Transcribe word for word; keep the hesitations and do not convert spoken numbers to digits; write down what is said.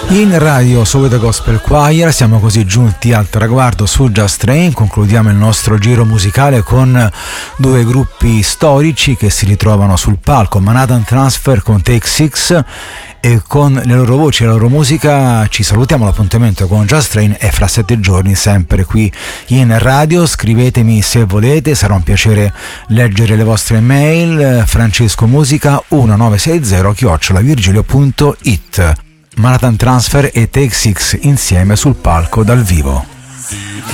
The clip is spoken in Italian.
In radio Soweto Gospel Choir siamo così giunti al traguardo su Just Train. Concludiamo il nostro giro musicale con due gruppi storici che si ritrovano sul palco: Manhattan Transfer con Take Six, e con le loro voci e la loro musica ci salutiamo. L'appuntamento con Just Train è fra sette giorni, sempre qui in radio. Scrivetemi se volete, sarà un piacere leggere le vostre mail. francescomusica millenovecentossesanta chiocciola virgilio punto it. Manhattan Transfer e Take Six insieme sul palco dal vivo.